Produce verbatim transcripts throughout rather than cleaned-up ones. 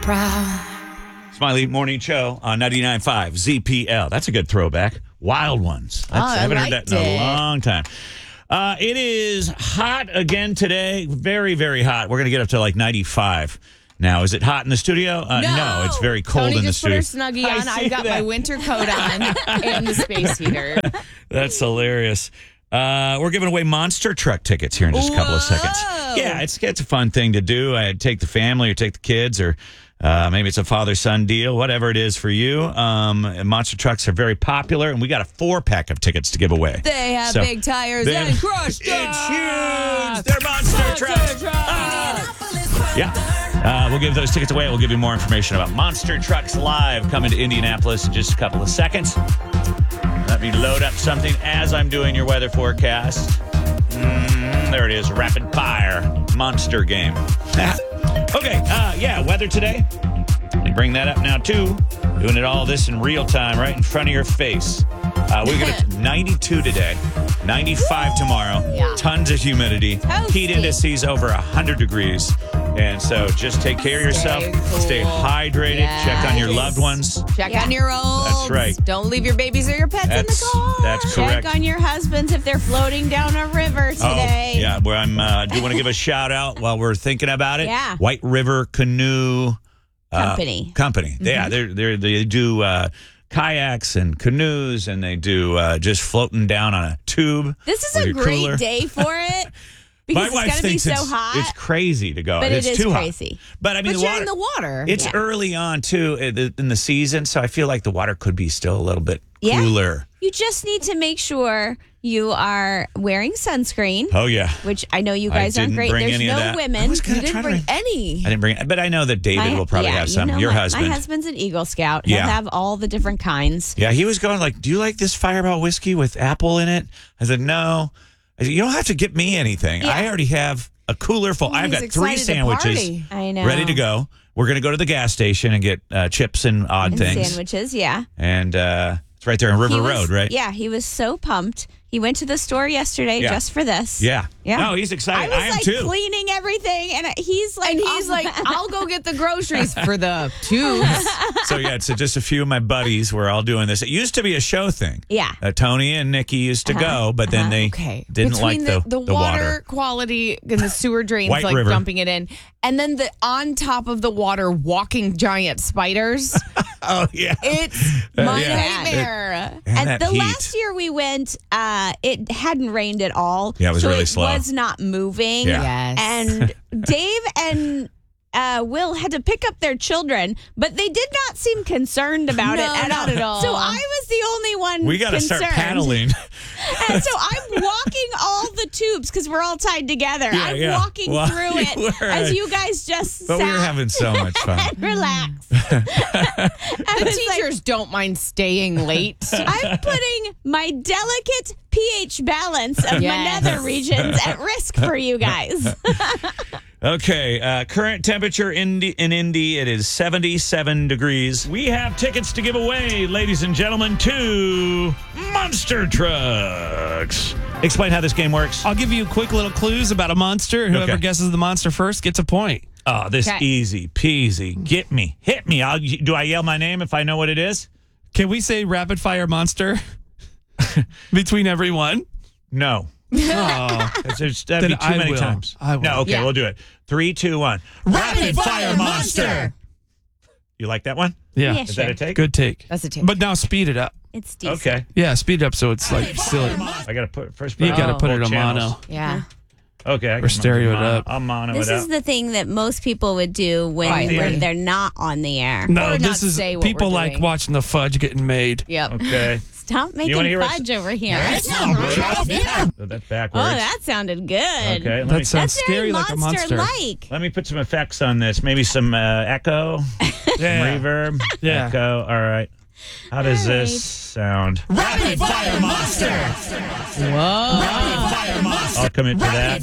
proud. Smiley Morning Show on ninety-nine point five Z P L. That's a good throwback. Wild Ones. That's, Oh, I I haven't heard liked that in a it. long time. Uh, it is hot again today. Very, very hot. We're going to get up to like ninety-five. Now, is it hot in the studio? Uh, no. it's very cold Tony in the just studio. put her Snuggie I on. see I've got that. my winter coat on and the space heater. That's hilarious. Uh, we're giving away monster truck tickets here in just a couple of seconds. Whoa. Yeah, it's it's a fun thing to do. I take the family or take the kids, or uh, maybe it's a father-son deal, whatever it is for you. Um, and monster trucks are very popular, and we got a four-pack of tickets to give away. They have So, big tires they- and crushed It's huge. trucks. They're monster, trucks. Ah. Yeah. Uh, we'll give those tickets away. We'll give you more information about Monster Trucks Live coming to Indianapolis in just a couple of seconds. Let me load up something as I'm doing your weather forecast. Mm, there it is. Rapid fire monster game. Okay. Uh, yeah. Weather today. Let me bring that up now, too. Doing it all this in real time, right in front of your face. Uh, we're going to ninety-two today, ninety-five tomorrow. Yeah. Tons of humidity. Toasty. Heat indices over one hundred degrees. And so just take care of yourself. Stay cool. Stay hydrated. Yes. Check on your loved ones. Check Yeah. on your olds. That's right. Don't leave your babies or your pets in That's- the car. that's correct. Check on your husbands if they're floating down a river today. Oh, yeah. Where I'm, uh, do want to give a shout out while we're thinking about it. Yeah. White River Canoe uh, Company. Company. Yeah, they're, they're, they do uh, kayaks and canoes, and they do uh, just floating down on a tube. This is with a your great cooler. day for it because My it's wife going to be thinks so it's, hot. it's crazy to go. But it's it is too crazy. hot. But I mean, But the you're water, in the water. it's Yeah. early on too in the, in the season, so I feel like the water could be still a little bit Yeah. cooler. You just need to make sure you are wearing sunscreen, Oh yeah, which I know you I guys aren't didn't great. bring There's any of no that. I women. was gonna You didn't try to bring bring- any. I didn't bring it, but I know that David My- will probably yeah, have you some. know Your my, husband. My husband's an Eagle Scout. He'll Yeah. have all the different kinds. Yeah, he was going like, "Do you like this Fireball whiskey with apple in it?" I said, "No." I said, "You don't have to get me anything. Yeah. I already have a cooler full. I've He's got three excited to sandwiches party. I know. ready to go. We're going to go to the gas station and get uh, chips and odd And things. sandwiches, yeah. And uh, it's right there on River He was- Road, right? Yeah, he was so pumped. He went to the store yesterday Yeah. just for this. Yeah. Yeah. No, he's I excited. was I, am like too. cleaning everything, and he's like, And he's oh, like, I'll go get the groceries for the tubes. So yeah, it's just a few of my buddies. We're all doing this. It used to be a show thing. Yeah. Uh, Tony and Nikki used to go, but then they Okay. didn't Between like the, the, the water, water. quality and the sewer drains, White like River. dumping it in. And then the on top of the water, walking giant spiders. Oh yeah. It's Uh, my yeah. nightmare. And And that the heat. last year we went, uh, it hadn't rained at all. Yeah, it was so really it slow. was not moving. Yeah. Yes. And Dave and uh, Will had to pick up their children, but they did not seem concerned about No, it at not all. at all. So I was the only one We got to concerned. start paddling. And so I'm walking all the tubes because we're all tied together. Yeah, I'm yeah. walking Well, through you it were. as you guys just But sat we were having so much fun. and relaxed. The teachers don't mind staying late. I'm putting my delicate pH balance of Yes. my nether regions at risk for you guys. Okay, uh, current temperature in, in Indy, it is seventy-seven degrees. We have tickets to give away, ladies and gentlemen, to Monster Trucks. Explain how this game works. I'll give you quick little clues about a monster. Whoever Okay. guesses the monster first gets a point. Oh, this Okay. easy peasy. Get me. Hit me. I'll, do I yell my name if I know what it is? Can we say rapid fire monster between everyone? No. Oh. It's, it's, that'd Then be too I many will. times. I will. No, okay, Yeah. we'll do it. Three, two, one. Rapid fire monster. You like that one? Yeah. Yeah, Is sure. that a take? Good take. That's a take. But now speed it up. It's decent. Okay. Yeah, speed it up so it's like silly. I got to put first. You put got to on put it both on channels. mono. yeah. Okay. I Or can stereo it mono- up. I'll mono This it is up. the thing that most people would do when, Quiet. when they're not on the air. No, Or not this is say what people we're like doing. watching the fudge getting made. Yep. Okay. Stop making wanna hear us- fudge over here. So that's backwards. Oh, that sounded good. Okay. Let That me, sounds That's very scary like a monster. monster-like. let me put some effects on this. Maybe some uh, echo, Yeah. reverb, Yeah. echo. All right. How does All this right. sound? Rapid fire monster. Whoa. I'll commit to that.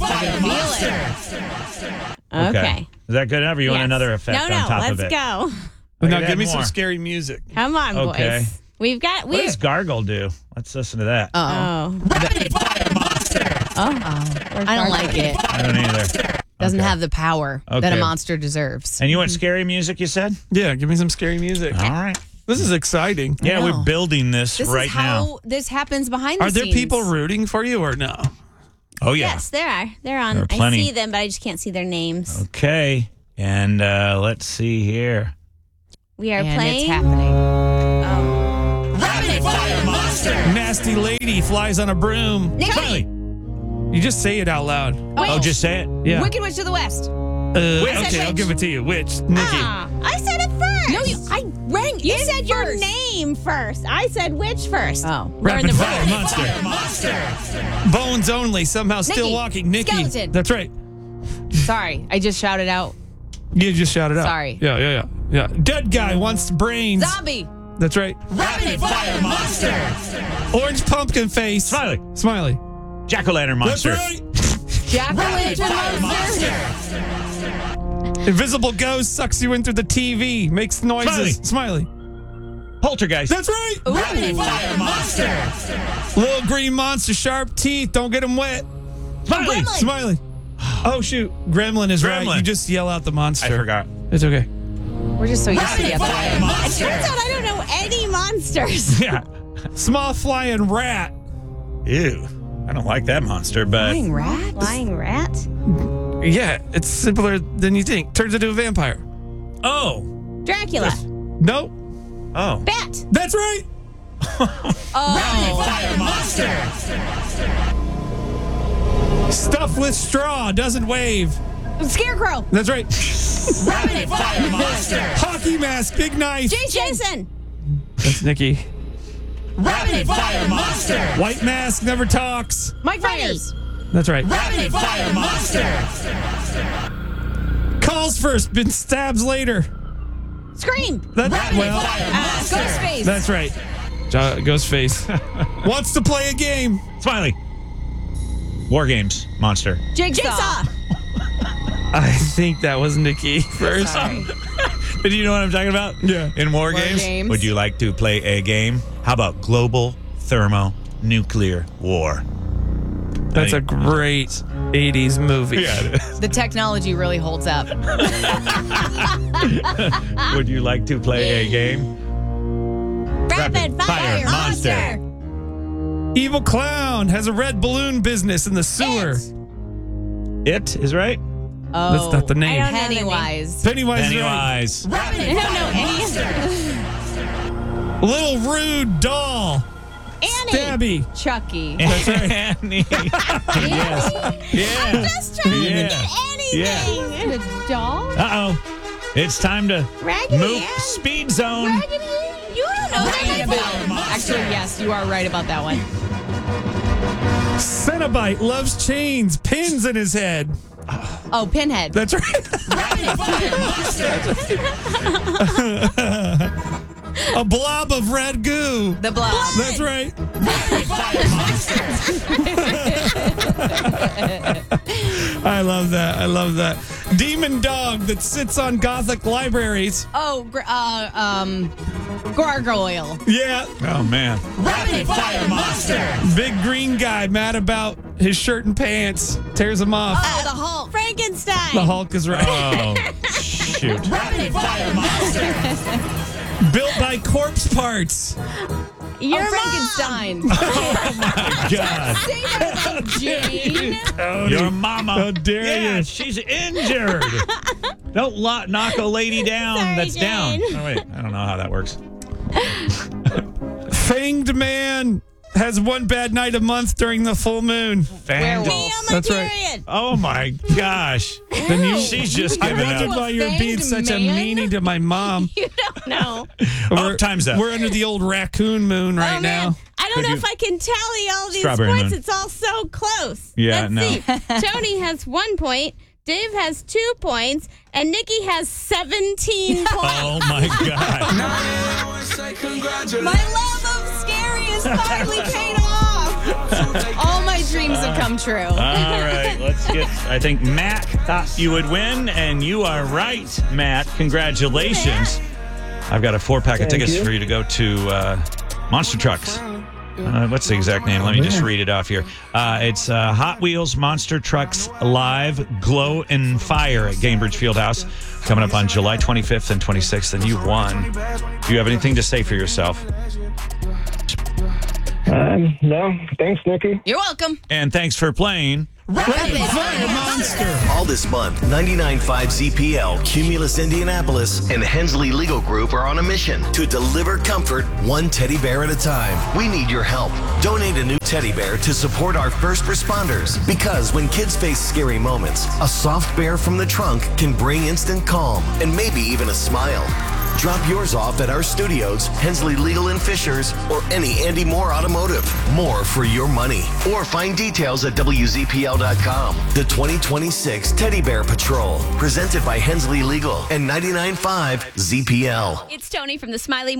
Okay. Is that good enough? Or you want Yes. another effect no, no, on top let's of it? go. I Now could give add me more. some scary music. Come on, Okay. boys. We've got What we. does gargle do? Let's listen to that. Uh-oh. Oh, Oh. I don't like it. I don't either. Doesn't Okay. have the power that Okay. a monster deserves. And you want scary music, you said? Yeah, give me some scary music. All right. This is exciting. Yeah, know. we're building this, This right is how now. this happens behind the Are there scenes. people rooting for you or no? Oh, yeah. Yes, there are. They're on. There are I plenty. see them, but I just can't see their names. Okay. And uh, let's see here. We are And playing. it's happening. Oh. Rapid Fire Monster. Nasty lady flies on a broom. Smiley. You just say it out loud. Oh, just say it. Yeah. Wicked Witch of the West. Uh, Witch. okay, I'll Witch. give it to you. Which? Nikki. Ah, I said it first. No, you, I rang You in said your first. name first. I said which first. Oh. Rapid Learn the Fire rules. Monster. Bones only. Somehow still Nikki. walking. Nikki. Skeleton. That's right. Sorry, I just shouted out. You just shouted out. Sorry. Yeah, yeah, yeah. Yeah. Dead guy wants brains. Zombie. That's right. Rapid Fire Monster. Orange pumpkin face. Smiley. Smiley. Jack-o'-lantern That's Monster. right. Jack-o'-lantern monster. Invisible ghost sucks you in through the T V. Makes noises. Smiley. Poltergeist. That's right. Rapid Fire Monster. Little green monster, sharp teeth. Don't get them wet. Smiley. Smiley. Oh, shoot. Gremlin is right. Gremlin. You just yell out the monster. I forgot. It's okay. We're just so used to the other way. It turns out I don't know any monsters. Yeah. Small flying rat. Ew. I don't like that monster, but Flying rat? Flying rat? Yeah, it's simpler than you think. Turns into a vampire. oh, Dracula. Nope. oh, Bat. That's right. Oh. Fire Monster. Stuff with straw. Doesn't wave. Scarecrow. That's right. Rapid Fire Monster. Hockey mask. Big knife. Jason. That's Nikki. Rapid Fire Monster. White mask never talks. Mike Freddy. Myers. That's right. Rapid Fire Monster. Calls first, been stabs later. Scream. That, well, Uh, Ghostface. that's right. Jo- Ghostface wants to play a game. Smiley. War Games Monster. Jigsaw. Jigsaw. I think that was Nikki first. Sorry. But you know what I'm talking about? Yeah. In War, War games, Games. would you like to play a game? How about global thermonuclear war? That's a great eighties movie. Yeah. it is. The technology really holds up. Would you like to play a game? Rapid, Fire, Monster. Evil clown has a red balloon business in the sewer. It. It is right. Oh. That's not the name. I don't know the name. Pennywise. Pennywise. is Pennywise. I don't know any of them. right. Little rude doll. Annie. Stabby. Chucky. Annie. yes. Yeah. Just trying Yeah. to get anything. The doll? Uh oh. It's time to Raggedy move Ann? speed zone. Raggedy. You don't know Right that. about- Actually, yes, you are right about that one. Cenobite loves chains, pins in his head. Oh, Pinhead. That's right. A blob of red goo. The Blob. That's right. I love that. I love that. Demon dog that sits on Gothic libraries. Oh, gr- uh, um, Gargoyle. Yeah. Oh man. Big green guy mad about his shirt and pants. Tears them off. Oh, the Hulk. Frankenstein. The Hulk is right. Oh shoot. Built by corpse parts. Your oh, mom. Frankenstein. God. Say that about Jane. Your mama. How dare yeah, you. she's injured. Don't lo- knock a lady down Sorry, that's down. Jane. Oh, wait. I don't know how that works. Fanged man has one bad night a month during the full moon. Fanged- Werewolf. Me on my That's right. period. Oh my gosh. Then you, She's just I giving wondered up. why you're being Fanged such a man? meanie to my mom. You don't know. Oh, time's up. We're under the old raccoon moon right oh, man. now. I don't Could know you- if I can tally all these Strawberry points. moon. It's all so close. Yeah, Let's no. see. Tony has one point. Dave has two points. And Nikki has seventeen points. Oh my God. My love of scary is finally paid off. All my dreams have come true. All right, let's get. I think Matt thought you would win, and you are right, Matt. Congratulations. I've got a four pack of tickets for you to go to uh, Monster Trucks Uh, what's the exact name? Let me just read it off here. Uh, it's uh, Hot Wheels Monster Trucks Live Glow and Fire at Gainbridge Fieldhouse, coming up on July twenty-fifth and twenty-sixth, and you won. Do you have anything to say for yourself? Um, no, thanks, Nikki. You're welcome. And thanks for playing. Rapid Fire Monster. All this month, ninety-nine point five Z P L, Cumulus Indianapolis, and Hensley Legal Group are on a mission to deliver comfort one teddy bear at a time. We need your help. Donate a new teddy bear to support our first responders. Because when kids face scary moments, a soft bear from the trunk can bring instant calm and maybe even a smile. Drop yours off at our studios, Hensley Legal and Fishers, or any Andy Moore Automotive. More for your money. Or find details at W Z P L dot com. The twenty twenty-six Teddy Bear Patrol, presented by Hensley Legal and ninety-nine point five Z P L. It's Tony from the Smiley